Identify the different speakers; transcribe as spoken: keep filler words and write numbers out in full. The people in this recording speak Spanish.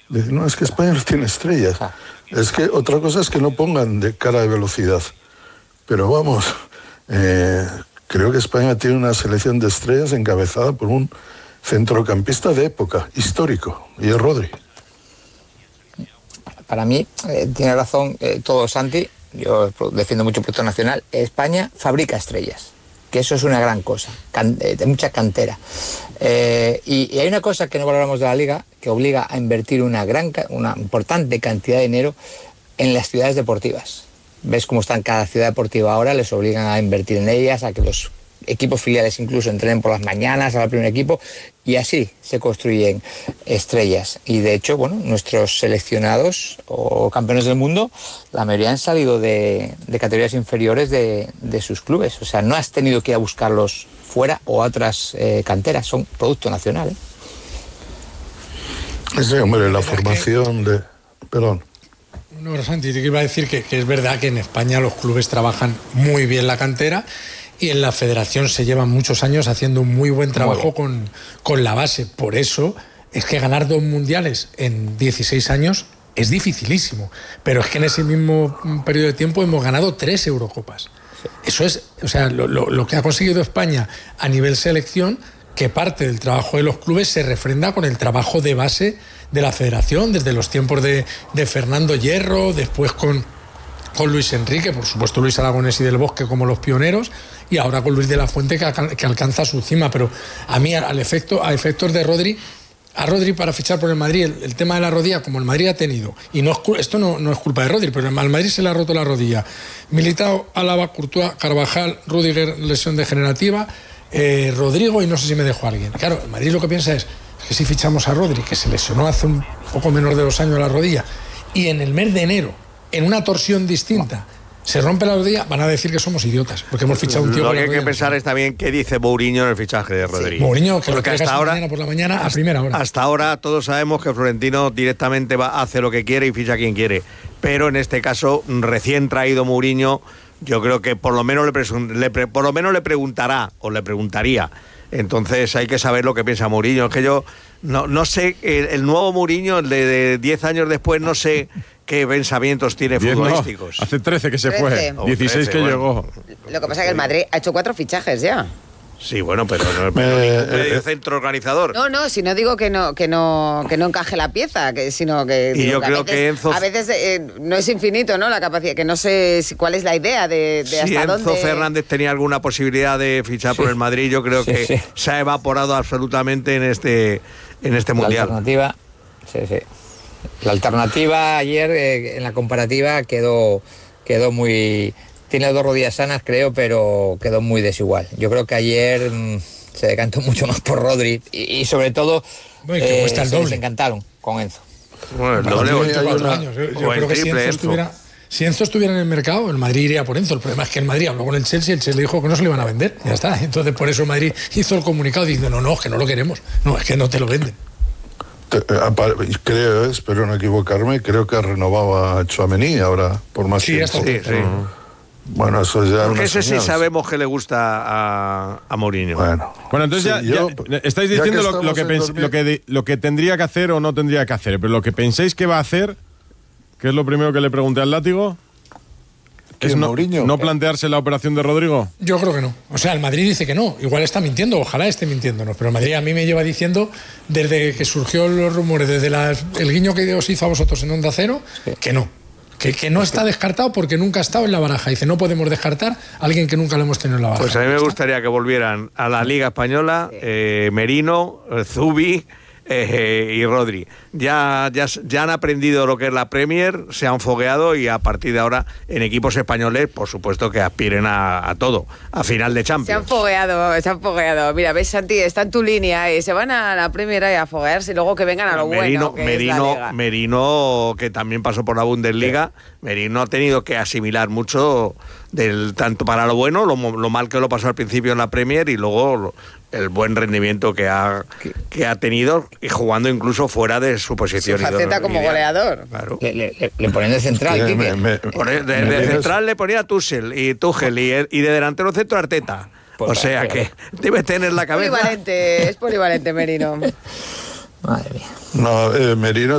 Speaker 1: Dice, no, es que España no tiene estrellas. Ah. Es que otra cosa es que no pongan de cara de velocidad. Pero vamos, eh, creo que España tiene una selección de estrellas encabezada por un centrocampista de época, histórico, y es Rodri.
Speaker 2: Para mí, eh, tiene razón eh, todo Santi, yo defiendo mucho el proyecto nacional. España fabrica estrellas, que eso es una gran cosa, can, eh, de mucha cantera. Eh, y, y hay una cosa que no valoramos de la Liga, que obliga a invertir una, gran, una importante cantidad de dinero en las ciudades deportivas. Ves cómo están cada ciudad deportiva ahora, les obligan a invertir en ellas, a que los equipos filiales incluso entrenen por las mañanas al primer equipo, y así se construyen estrellas. Y de hecho, bueno, nuestros seleccionados o campeones del mundo, la mayoría han salido de, de categorías inferiores de, de sus clubes. O sea, no has tenido que ir a buscarlos fuera o a otras eh, canteras, son producto nacional. ¿eh?
Speaker 1: Sí, hombre, la formación de... Perdón.
Speaker 3: No, Santi, te iba a decir que, que es verdad que en España los clubes trabajan muy bien la cantera, y en la federación se llevan muchos años haciendo un muy buen trabajo con, con la base. Por eso es que ganar dos mundiales en dieciséis años es dificilísimo. Pero es que en ese mismo periodo de tiempo hemos ganado tres Eurocopas. Eso es, o sea, lo, lo, lo que ha conseguido España a nivel selección, que parte del trabajo de los clubes se refrenda con el trabajo de base de la federación, desde los tiempos de, de Fernando Hierro, después con... con Luis Enrique, por supuesto Luis Aragonés y Del Bosque como los pioneros, y ahora con Luis de la Fuente que, que alcanza su cima. Pero a mí, al efecto, a efectos de Rodri, a Rodri para fichar por el Madrid, el, el tema de la rodilla, como el Madrid ha tenido, y no es, esto no, no es culpa de Rodri, pero al Madrid se le ha roto la rodilla. Militao, Álava, Courtois, Carvajal, Rüdiger, lesión degenerativa, eh, Rodrigo, y no sé si me dejo a alguien. Claro, el Madrid lo que piensa es que si fichamos a Rodri, que se lesionó hace un poco menos de dos años la rodilla, y en el mes de enero, en una torsión distinta, se rompe la rodilla, van a decir que somos idiotas, porque hemos fichado un tío.
Speaker 4: Lo que hay que pensar es también qué dice Mourinho en el fichaje de Rodri.
Speaker 3: Sí, Mourinho, que
Speaker 4: porque
Speaker 3: lo
Speaker 4: hasta ahora,
Speaker 3: mañana por la mañana a primera hora.
Speaker 4: Hasta ahora todos sabemos que Florentino directamente va, hace lo que quiere y ficha a quien quiere. Pero en este caso, recién traído Mourinho, yo creo que por lo menos le, presun- le pre- por lo menos le preguntará o le preguntaría. Entonces hay que saber lo que piensa Mourinho. Es que yo no, no sé, el, el nuevo Mourinho, el de diez años después, no sé qué pensamientos tiene futbolísticos.
Speaker 5: No, hace trece que se
Speaker 6: trece.
Speaker 5: fue, dieciséis
Speaker 4: trece,
Speaker 5: que
Speaker 4: bueno.
Speaker 5: llegó.
Speaker 6: Lo que pasa es que el Madrid ha hecho cuatro fichajes ya.
Speaker 4: Sí, bueno, pero no pero
Speaker 1: Eh,
Speaker 4: ningún medio
Speaker 1: eh,
Speaker 4: centro organizador.
Speaker 6: No, no, si no digo que no que no que no encaje la pieza, que sino que
Speaker 4: Y
Speaker 6: digo
Speaker 4: yo
Speaker 6: que
Speaker 4: creo
Speaker 6: a veces,
Speaker 4: que Enzo-
Speaker 6: a veces eh, no es infinito, ¿no? La capacidad, que no sé si, cuál es la idea de, de
Speaker 4: Si
Speaker 6: hasta
Speaker 4: Enzo
Speaker 6: dónde.
Speaker 4: Fernández tenía alguna posibilidad de fichar sí. por el Madrid, yo creo
Speaker 2: sí,
Speaker 4: que
Speaker 2: sí.
Speaker 4: se ha evaporado absolutamente en este en este
Speaker 2: La
Speaker 4: mundial.
Speaker 2: alternativa, sí, sí. La alternativa ayer eh, en la comparativa quedó quedó muy... Tiene dos rodillas sanas, creo, pero quedó muy desigual. Yo creo que ayer mmm, se decantó mucho más por Rodri y, y sobre todo
Speaker 3: bueno, que
Speaker 2: eh,
Speaker 3: el
Speaker 2: se
Speaker 3: doble.
Speaker 2: desencantaron con Enzo.
Speaker 4: Bueno, el
Speaker 3: Bueno,
Speaker 4: doble o el
Speaker 3: tiene
Speaker 4: triple.
Speaker 3: cuatro años. Yo, yo
Speaker 4: O el
Speaker 3: creo que si
Speaker 4: triple
Speaker 3: Enzo,
Speaker 4: Enzo.
Speaker 3: estuviera, si Enzo estuviera en el mercado, el Madrid iría por Enzo. El problema es que el Madrid habló con el Chelsea, el Chelsea le dijo que no se lo iban a vender. Ya está. Entonces por eso el Madrid hizo el comunicado diciendo, no, no, es que no lo queremos. No, es que no te lo venden.
Speaker 1: Creo, espero no equivocarme, creo que renovaba a Tchouaméni ahora por más
Speaker 3: sí,
Speaker 1: tiempo.
Speaker 4: Sí, sí.
Speaker 1: Bueno, eso ya
Speaker 4: Porque
Speaker 1: una
Speaker 4: ese sí
Speaker 1: señal.
Speaker 4: sabemos que le gusta a, a Mourinho.
Speaker 1: Bueno,
Speaker 5: Bueno, entonces
Speaker 1: sí,
Speaker 5: ya,
Speaker 1: yo,
Speaker 5: ya estáis
Speaker 1: ya
Speaker 5: diciendo
Speaker 1: que
Speaker 5: lo, lo, que
Speaker 1: estamos
Speaker 5: pens-
Speaker 1: en
Speaker 5: lo, que de- lo que tendría que hacer o no tendría que hacer, pero lo que penséis que va a hacer, que es lo primero que le pregunté al látigo, es
Speaker 1: ¿Quién,
Speaker 5: no,
Speaker 1: Mourinho?
Speaker 5: no plantearse la operación de Rodrigo.
Speaker 3: Yo creo que no. O sea, el Madrid dice que no. Igual está mintiendo, ojalá esté mintiéndonos. Pero el Madrid a mí me lleva diciendo, desde que surgió los rumores, desde las, el guiño que os hizo a vosotros en Onda Cero, que no. Que, que no está descartado porque nunca ha estado en la baraja. Dice, no podemos descartar a alguien que nunca lo hemos tenido en la baraja.
Speaker 4: Pues a mí me gustaría que volvieran a la Liga Española eh, Merino, eh, Zubi eh, y Rodri. Ya, ya, ya han aprendido lo que es la Premier, se han fogueado y a partir de ahora en equipos españoles, por supuesto que aspiren a, a todo, a final de Champions.
Speaker 6: Se han fogueado, se han fogueado. Mira, ves, Santi, está en tu línea y se van a la Primera y a foguearse y luego que vengan a lo
Speaker 4: Merino,
Speaker 6: bueno, que
Speaker 4: Merino,
Speaker 6: es la Liga.
Speaker 4: Merino, que también pasó por la Bundesliga, sí. Merino ha tenido que asimilar mucho, del tanto para lo bueno, lo, lo mal que lo pasó al principio en la Premier y luego lo, el buen rendimiento que ha, que ha tenido y jugando incluso fuera de su posición.
Speaker 6: Su faceta como goleador.
Speaker 4: Claro.
Speaker 2: Le, le, le ponen de central,
Speaker 1: Sí,
Speaker 2: Quique.
Speaker 1: me- me-
Speaker 4: De, de,
Speaker 1: me
Speaker 4: de
Speaker 1: vienes-
Speaker 4: central le ponía Tuchel y Tuchel y, y de delantero centro Arteta.
Speaker 2: Pues
Speaker 4: o sea
Speaker 2: claro.
Speaker 4: que debe tener la cabeza.
Speaker 6: Polivalente, es polivalente, Merino.
Speaker 2: Madre mía.
Speaker 1: No, eh, Merino